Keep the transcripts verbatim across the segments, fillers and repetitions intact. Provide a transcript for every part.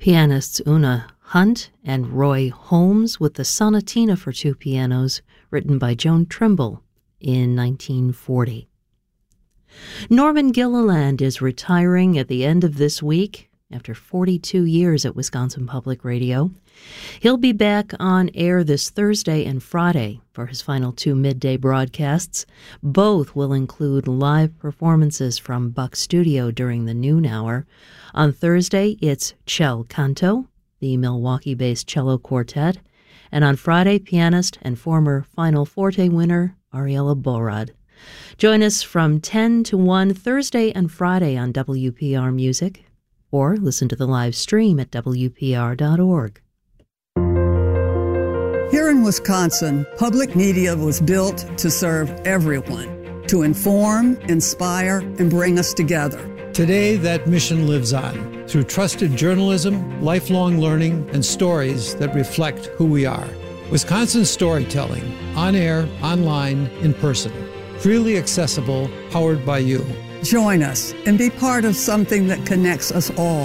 Pianists Una Hunt and Roy Holmes with the Sonatina for two pianos, written by Joan Trimble in nineteen forty. Norman Gilliland is retiring at the end of this week after forty-two years at Wisconsin Public Radio. He'll be back on air this Thursday and Friday for his final two midday broadcasts. Both will include live performances from Buck Studio during the noon hour. On Thursday, it's Cel Canto, the Milwaukee-based cello quartet, and on Friday, pianist and former Final Forte winner Ariella Borad. Join us from ten to one Thursday and Friday on W P R Music, or listen to the live stream at W P R dot org. Here in Wisconsin, public media was built to serve everyone, to inform, inspire, and bring us together. Today, that mission lives on through trusted journalism, lifelong learning, and stories that reflect who we are. Wisconsin storytelling, on air, online, in person. Freely accessible, powered by you. Join us and be part of something that connects us all.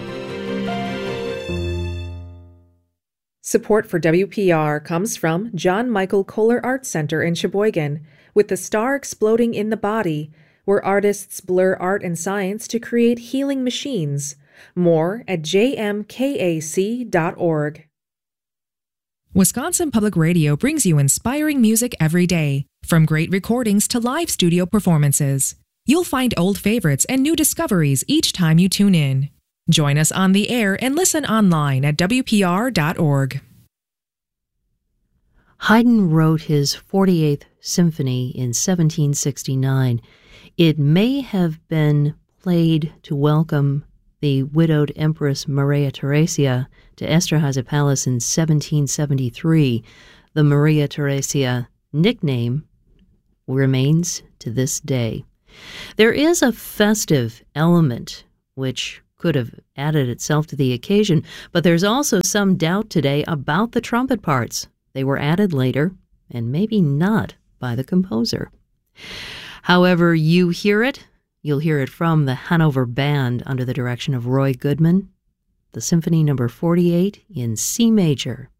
Support for W P R comes from John Michael Kohler Art Center in Sheboygan, with the star exploding in the body, where artists blur art and science to create healing machines. More at j m k a c dot org. Wisconsin Public Radio brings you inspiring music every day, from great recordings to live studio performances. You'll find old favorites and new discoveries each time you tune in. Join us on the air and listen online at W P R dot org. Haydn wrote his forty-eighth symphony in seventeen sixty-nine. It may have been played to welcome the widowed Empress Maria Theresia to Esterházy Palace in seventeen seventy-three. The Maria Theresia nickname remains to this day. There is a festive element which could have added itself to the occasion, but there's also some doubt today about the trumpet parts. They were added later, and maybe not by the composer. However you hear it, you'll hear it from the Hanover Band under the direction of Roy Goodman, the Symphony Number forty-eight in C major.